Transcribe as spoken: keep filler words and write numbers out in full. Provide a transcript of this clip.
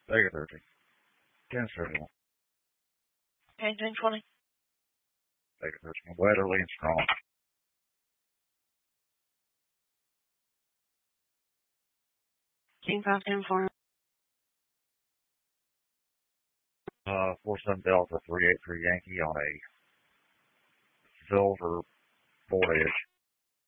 Take it thirty. ten thirty-one. Okay, ten twenty. Take it thirty. Weatherly and strong. King five ten four. Uh, four seven Delta three eight three Yankee on a silver voyage.